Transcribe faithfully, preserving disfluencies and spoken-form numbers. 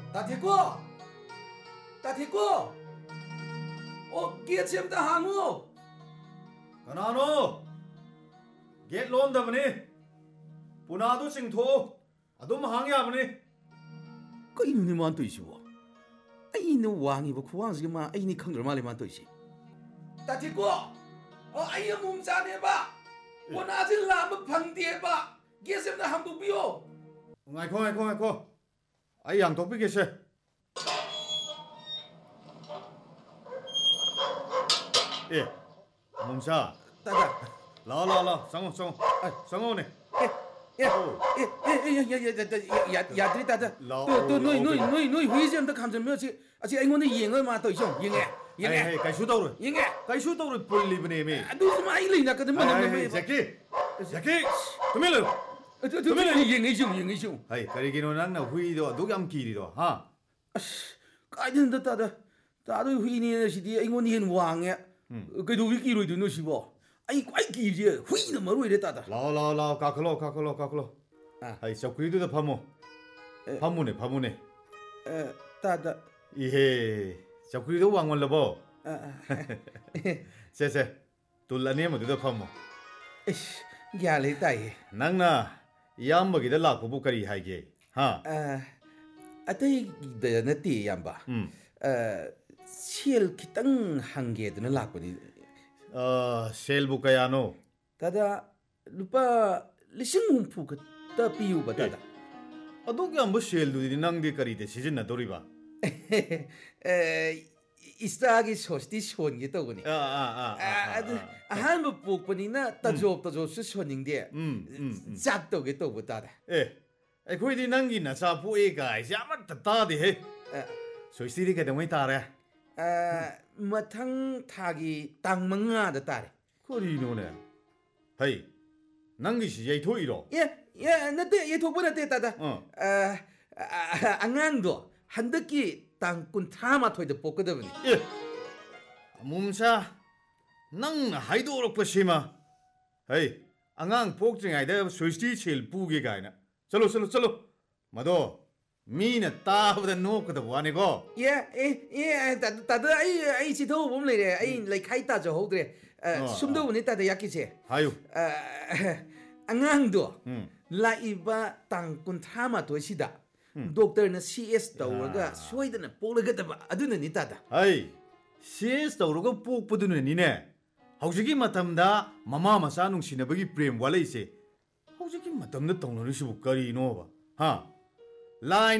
다티고 다티고 어 게치엠다 항우 가나노 get loan da bani punadu singtho adum hangya bani 그이누니 만 또이시고 아이누 왕이고 구왕지마 아이니 컹들 말이만 또이시 다티고 어 아이 몸자네 봐 원하지 라면 방디에 봐 게치엠다 항도 비오 ngai kho ngai kho ngai kho ai yang tok bi ke se eh mumsa 다다 la la la sango sango sango ne 야야야야야야야야들이 다다 또 너희 너희 너희 너희 회의점도 감정 뭐지 아직 이거는 이행을 마또 있어 이행 哎哎，该收到了， 이행 该收到了，不离不离没。 아 너무 많이 이나 거든 뭐 哎哎，Jackie， Jackie， 怎么了？ 저 저 이행이 좀 이행이 좀 哎，该你那那会的，都敢记的哈。 까이는 다다 다도 회의는 시디 이거는 현 왕에 그래도 위기로 있는 것이고 아이 quái kỳ gì huy nó mới rồi đấy ta ta lao lao lao cả khlo cả khlo cả khlo à hay sao quý tôi phải mua phải mua này phải mua này ta ta ihe sao quý tôi vàng ngon là bao xem xem tôi là niệm mà tôi phải mua nhà lấy tay nang na yam mà cái đó là của bố cái hay cái ha à à đây đây là tiền yam ba à siêu cái tăng hàng ghế đó là cái gì 어, 셀 볼까야노. 다다 루파 리싱 훔푸 그따 비우바 다다. 아, 너게 뭐 셀도 낭디 거리데 시즌나 도리바. 에 이스타기 소스티 쇼니 또거니. 아, 아, 아. 아, 한번 뽑으니나 따조 따조 쇼닝데. 음, 음. 짝도게 또 보다다. 에. 에 거기 낭기나 사포 에가 야마 따다데 해. 소시리 게 되면 따라. 아, 마탕 타기 땅 망아다 따래. 거리노네. 헤이. 낭기시 얘 토이로. 예, 예, 나때 얘 도보나 때다다. 어. 아, 안강도 한덕기 땅꾼 타마 토이도 뽑거든. 예. 몸사. 낭 하이도록 것이마. 헤이. 안강 복증아이다 소시티 칠 부게 가이나. चलो चलो चलो मदो मीना ताबदा नोकदा वानेगो 예, 예, 예, 다다 다다 아이 아이 지도 보면 이래 아이 라이 카이타 저 호드래 숨도 보니 다다 약기지 하유 안강도 라이바 땅꾼 타마 도시다 독터는 씨에스 더가 소이드는 볼르거다 아두는 있다다 아이 씨에스 더로가 뽑고드는 니네 혹시기 마탐다 마마 마사 농시나버기 프레임 와레이세 혹시기 마탐다 동노는 시부까리 노바 하 라인